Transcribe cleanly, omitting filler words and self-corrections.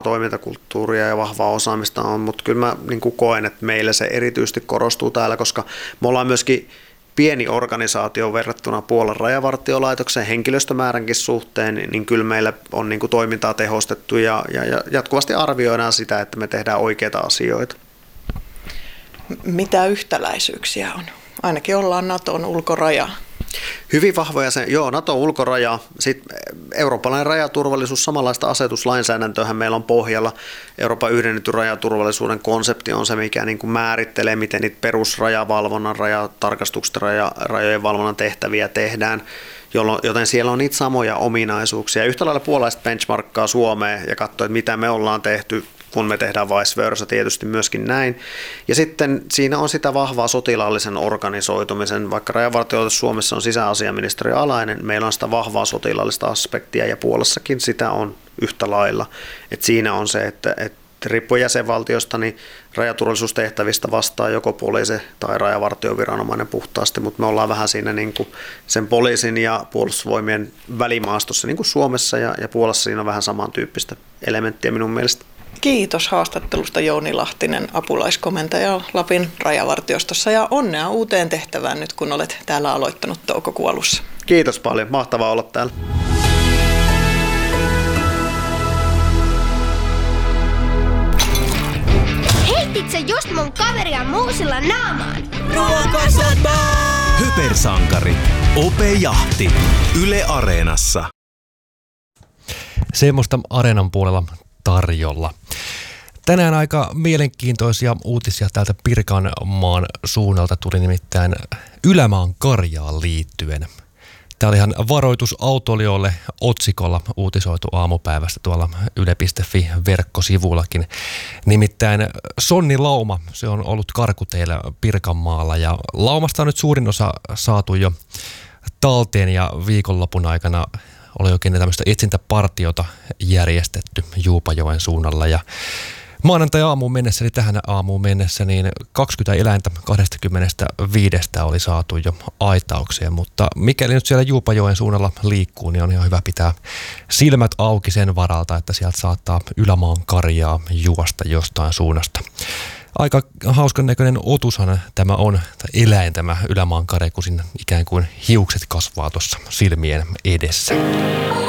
toimintakulttuuria ja vahvaa osaamista on, mutta kyllä mä niin kuin koen, että meillä se erityisesti korostuu täällä, koska me ollaan myöskin pieni organisaatio verrattuna Puolan rajavartiolaitoksen henkilöstömääränkin suhteen, niin kyllä meillä on niin kuin toimintaa tehostettu ja jatkuvasti arvioidaan sitä, että me tehdään oikeita asioita. Mitä yhtäläisyyksiä on? Ainakin ollaan Naton ulkoraja. Hyvin vahvoja Naton ulkoraja, sitten eurooppalainen rajaturvallisuus, samanlaista asetuslainsäädäntöähän meillä on pohjalla. Euroopan yhdennetyn rajaturvallisuuden konsepti on se, mikä niin kuin määrittelee, miten niitä perusrajavalvonnan, rajatarkastukset, rajojen valvonnan tehtäviä tehdään, joten siellä on niitä samoja ominaisuuksia. Yhtä lailla puolalaiset benchmarkkaa Suomeen ja katsoo, että mitä me ollaan tehty, kun me tehdään vice versa, tietysti myöskin näin. Ja sitten siinä on sitä vahvaa sotilaallisen organisoitumisen, vaikka rajavartiolaitos Suomessa on sisäasiaministeriön alainen, meillä on sitä vahvaa sotilaallista aspektia ja Puolassakin sitä on yhtä lailla. Et siinä on se, että riippuen jäsenvaltiosta, niin rajaturvallisuustehtävistä vastaa joko poliisi tai rajavartioviranomainen puhtaasti, mutta me ollaan vähän siinä niin kuin sen poliisin ja puolustusvoimien välimaastossa, niin kuin Suomessa ja Puolassa siinä on vähän samantyyppistä elementtiä minun mielestä. Kiitos haastattelusta Jouni Lahtinen, apulaiskomentaja Lapin rajavartiostossa ja onnea uuteen tehtävään nyt, kun olet täällä aloittanut toukokuun alussa. Kiitos paljon, mahtavaa olla täällä. Heitit sä just mun kaveria muusilla naamaan? Ruokasota! Hypersankari. Ope Jahti. Yle Areenassa. Semmoista Areenan puolella tarjolla. Tänään aika mielenkiintoisia uutisia täältä Pirkanmaan suunnalta tuli nimittäin Ylämaan karjaan liittyen. Tämä oli ihan varoitus autoilijoille otsikolla uutisoitu aamupäivästä tuolla yle.fi-verkkosivullakin. Nimittäin sonnilauma, se on ollut karkuteillä Pirkanmaalla ja laumasta on nyt suurin osa saatu jo talteen ja viikonlopun aikana oli oikein tämmöistä etsintäpartiota järjestetty Juupajoen suunnalla ja maanantai-aamuun mennessä, eli tähän aamuun mennessä, niin 20 eläintä 25 oli saatu jo aitaukseen, mutta mikäli nyt siellä Juupajoen suunnalla liikkuu, niin on ihan hyvä pitää silmät auki sen varalta, että sieltä saattaa Ylämaan karjaa juosta jostain suunnasta. Aika hauskan näköinen otushan tämä on, eläin tämä Ylämaan karja, kun siinä ikään kuin hiukset kasvaa tuossa silmien edessä.